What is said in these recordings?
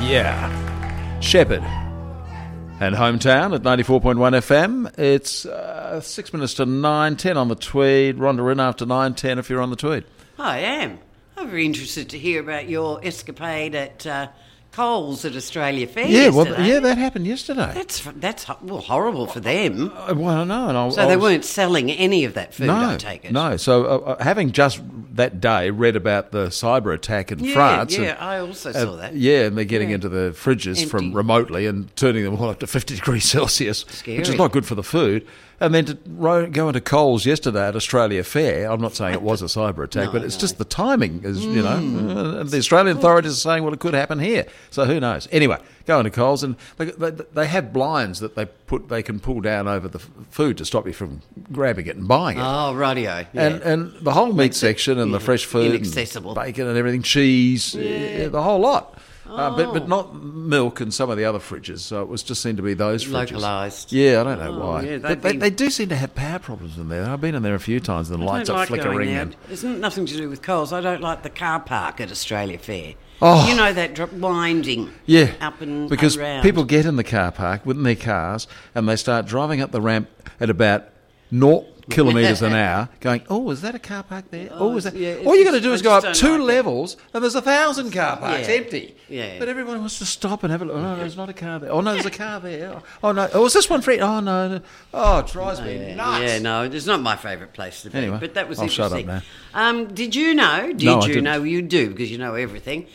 Yeah. Shepherd. And Hometown at 94.1 FM. It's 6 minutes to 9, 10 on the Tweed. Rhonda in after 9, 10 if you're on the Tweed. I am. I'm very interested to hear about your escapade at Coles at Australia Fair yesterday. That happened yesterday. That's horrible for them. Well, no. So they weren't selling any of that food, I take it? No. So having just that day read about the cyber attack in France. Yeah, I also saw that. Yeah, and they're getting into the fridges Empty. from remotely and turning them all up to 50 degrees Celsius, Scary. which is not good for the food. And then to go into Coles yesterday at Australia Fair, I'm not saying it was a cyber attack, but it's just the timing is, and the Australian authorities are saying, well, it could happen here. So who knows? Anyway, go into Coles and they have blinds that they can pull down over the food to stop you from grabbing it and buying it. Oh, rightio. Yeah. And the whole meat section and the fresh food, inaccessible. and bacon and everything, cheese, the whole lot. But not milk and some of the other fridges. So it just seemed to be those fridges. Localised. Yeah, I don't know why. Yeah, they do seem to have power problems in there. I've been in there a few times and the lights are flickering. It's nothing to do with Coles. I don't like the car park at Australia Fair. Oh. You know that winding up and because around. People get in the car park within their cars and they start driving up the ramp at about 0 kilometres an hour, going, oh, is that a car park there? Oh, is that? Yeah, all you got to do is go up 2 like levels and there's 1,000 car parks empty. Yeah. But everyone wants to stop and have a look. Oh, no, there's not a car there. Oh, no, there's a car there. Oh, no. Oh, is this one free? Oh, no. Oh, it drives me nuts. Yeah, no, it's not my favourite place to be. Anyway, but that was I'll interesting. shut up now. Did you know? No, I didn't. You do, because you know everything.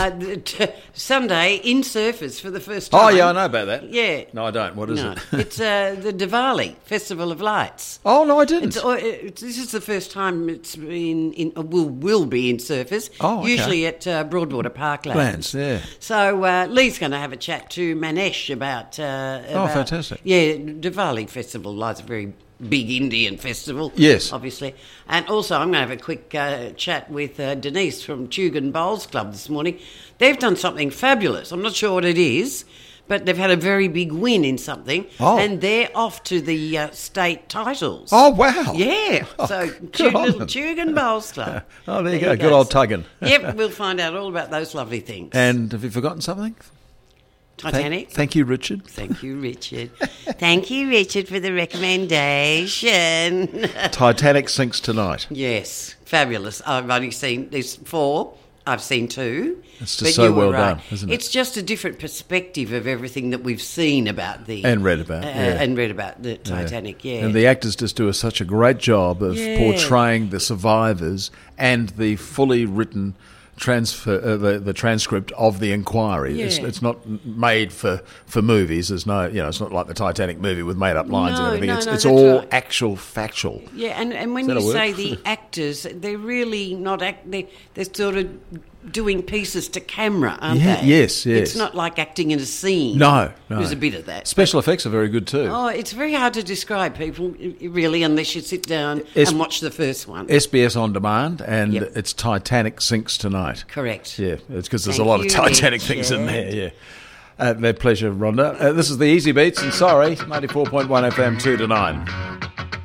Sunday in Surfers for the first time. Oh, yeah, I know about that. Yeah. No, I don't. What is it? It's the Diwali Festival of Lights. Oh, no, I didn't. This is the first time it's been will be in Surfers. Oh, okay. Usually at Broadwater Parklands. Yeah. So Lee's going to have a chat to Manesh about. Fantastic. Yeah, Diwali Festival. It's a very big Indian festival. Yes. Obviously. And also I'm going to have a quick chat with Denise from Tugun Bowls Club this morning. They've done something fabulous. I'm not sure what it is, but they've had a very big win in something, and they're off to the state titles. Oh, wow. Yeah. So, little Tugun Bowls Club. Oh, there you go. Good old tugging. Yep, we'll find out all about those lovely things. And have you forgotten something? Titanic. Thank you, Richard. Thank you, Richard. Thank you, Richard, for the recommendation. Titanic sinks tonight. Yes, fabulous. I've only seen, there's 4. I've seen 2. It's just so well done, isn't it? It's just a different perspective of everything that we've seen about the... And read about. And read about the Titanic, yeah. And the actors just do such a great job of portraying the survivors and the fully written the transcript of the inquiry. Yeah. It's not made for movies. There's no, it's not like the Titanic movie with made up lines and everything. It's all right. Actual factual. Yeah, and when you say the actors, they're really not they're sort of doing pieces to camera, aren't they? Yes. It's not like acting in a scene. No. There's a bit of that. Special effects are very good too. Oh, it's very hard to describe, people, really, unless you sit down and watch the first one. SBS On Demand, and it's Titanic Sinks Tonight. Correct. Yeah, it's because there's a lot of Titanic things in there, their pleasure, Rhonda. This is the Easy Beats, and sorry, 94.1 FM 2 to 9.